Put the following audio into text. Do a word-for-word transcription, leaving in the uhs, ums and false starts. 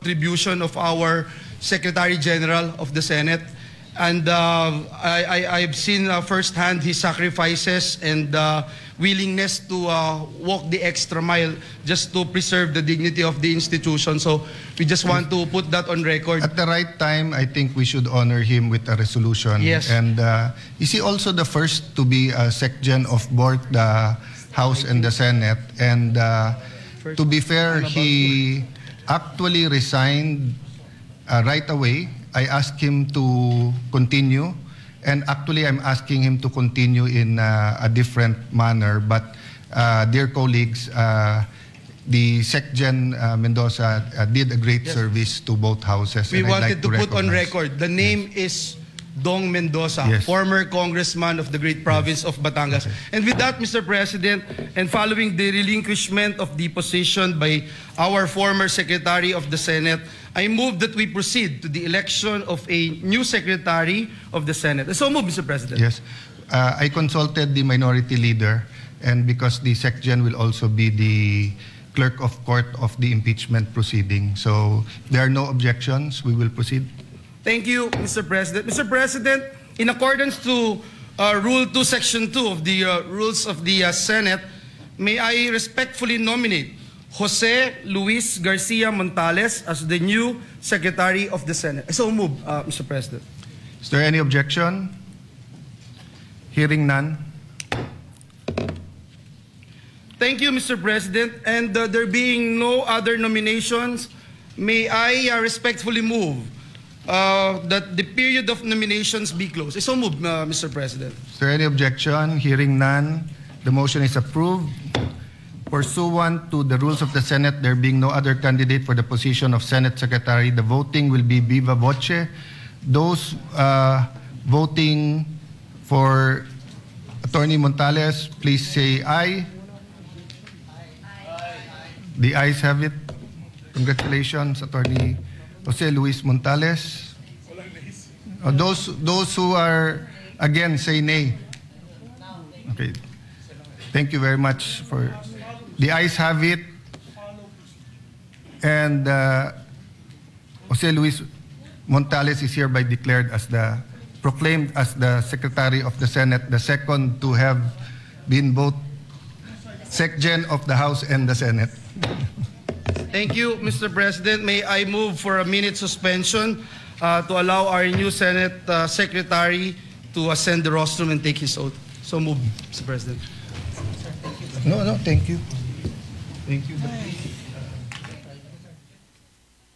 contribution of our Secretary General of the Senate. And uh, I, I, I've seen uh, firsthand his sacrifices and uh, willingness to uh, walk the extra mile just to preserve the dignity of the institution. So we just want to put that on record. At the right time, I think we should honor him with a resolution. Yes. And uh, is he also the first to be a SecGen of both the House and the Senate? And uh, to be fair, he actually resigned uh, right away. I asked him to continue, and actually I'm asking him to continue in uh, a different manner. But uh, dear colleagues, uh, the SecGen uh, Mendoza uh, did a great Yes. service to both houses. We and I'd wanted like to, to put on recognize- record, the name is Dong Mendoza, Yes. former congressman of the great province of Batangas. And with that, Mister President, and following the relinquishment of the position by our former Secretary of the Senate, I move that we proceed to the election of a new Secretary of the Senate. So move, Mister President. Yes. Uh, I consulted the minority leader, and because the SecGen will also be the clerk of court of the impeachment proceeding. So there are no objections. We will proceed. Thank you, Mister President. Mister President, in accordance to uh, Rule two, Section two of the uh, Rules of the uh, Senate, may I respectfully nominate Jose Luis Garcia Montales as the new Secretary of the Senate. So move, uh, Mister President. Is there any objection? Hearing none. Thank you, Mister President. And uh, there being no other nominations, may I uh, respectfully move uh, that the period of nominations be closed. So move, uh, Mister President. Is there any objection? Hearing none. The motion is approved. Pursuant to the rules of the Senate, there being no other candidate for the position of Senate Secretary, the voting will be viva voce. Those uh, voting for Attorney Montales, please say aye. The ayes have it. Congratulations, Attorney Jose Luis Montales. Uh, those, those who are against, say nay. Okay. Thank you very much for... The ayes have it. And uh, Jose Luis Montales is hereby declared as the... proclaimed as the Secretary of the Senate, the second to have been both SecGen of the House and the Senate. Thank you, Mister President. May I move for a minute suspension uh, to allow our new Senate uh, Secretary to ascend the rostrum and take his oath. So move, Mister President. No, no, thank you. Thank you.